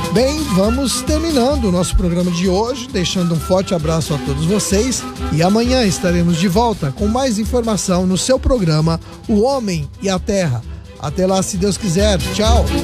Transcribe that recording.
Bem, vamos terminando o nosso programa de hoje, deixando um forte abraço a todos vocês e amanhã estaremos de volta com mais informação no seu programa O Homem e a Terra. Até lá, se Deus quiser. Tchau!